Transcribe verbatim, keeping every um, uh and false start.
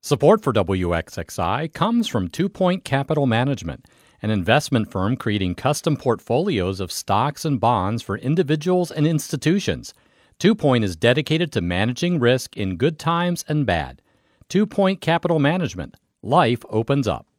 Support for W X X I comes from Two Point Capital Management, an investment firm creating custom portfolios of stocks and bonds for individuals and institutions. Two Point is dedicated to managing risk in good times and bad. Two Point Capital Management. Life opens up.